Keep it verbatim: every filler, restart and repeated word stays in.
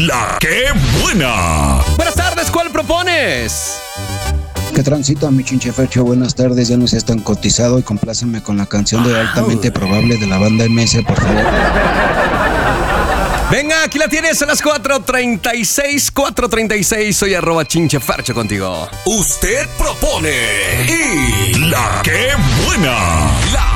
La que buena. Buenas tardes, ¿cuál propones? Que transita mi chinchefercho, buenas tardes, ya no seas tan cotizado y compláceme con la canción de Altamente Probable de la banda M S, por favor. Venga, aquí la tienes a las cuatro treinta y seis, cuatro treinta y seis, soy arroba chinchefercho contigo. Usted propone y la que buena. La